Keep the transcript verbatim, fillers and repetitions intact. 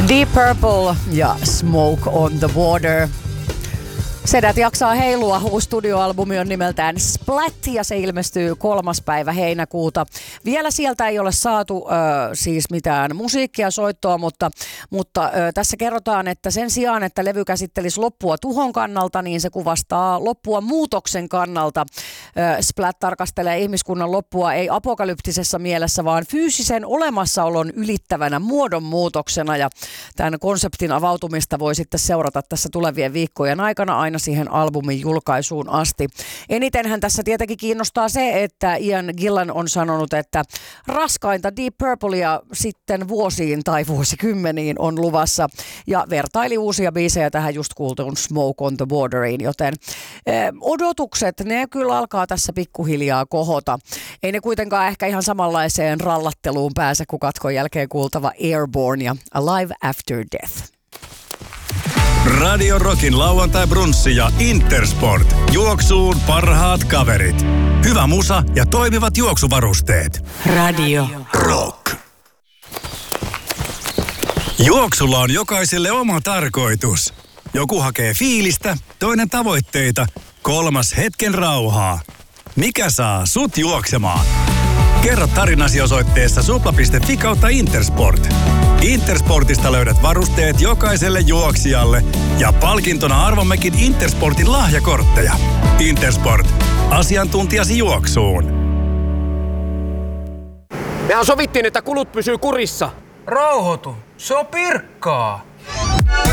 Deep Purple ja Smoke on the Water. Sedät jaksaa heilua. Uusi studioalbumi on nimeltään Splat ja se ilmestyy kolmas päivä heinäkuuta. Vielä sieltä ei ole saatu äh, siis mitään musiikkia soittoa, mutta, mutta äh, tässä kerrotaan, että sen sijaan, että levy käsittelisi loppua tuhon kannalta, niin se kuvastaa loppua muutoksen kannalta. Äh, Splat tarkastelee ihmiskunnan loppua ei apokalyptisessa mielessä, vaan fyysisen olemassaolon ylittävänä muodonmuutoksena. Ja tämän konseptin avautumista voi sitten seurata tässä tulevien viikkojen aikana aina siihen albumin julkaisuun asti. Enitenhän tässä tietenkin kiinnostaa se, että Ian Gillan on sanonut, että raskainta Deep Purplea sitten vuosiin tai vuosikymmeniin on luvassa ja vertaili uusia biisejä tähän just kuultuun Smoke on the Wateriin, joten eh, odotukset, ne kyllä alkaa tässä pikkuhiljaa kohota. Ei ne kuitenkaan ehkä ihan samanlaiseen rallatteluun pääse kuin katkon jälkeen kuultava Airborne ja Alive After Death. Radio Rockin lauantai-brunssi ja Intersport. Juoksuun parhaat kaverit. Hyvä musa ja toimivat juoksuvarusteet. Radio Rock. Juoksulla on jokaiselle oma tarkoitus. Joku hakee fiilistä, toinen tavoitteita, kolmas hetken rauhaa. Mikä saa sut juoksemaan? Kerro tarinasi osoitteessa supla piste fi kautta Intersport. Intersportista löydät varusteet jokaiselle juoksijalle ja palkintona arvommekin Intersportin lahjakortteja. Intersport. Asiantuntijasi juoksuun. Mehän sovittiin, että kulut pysyy kurissa. Rauhoitu. Se on pirkkaa.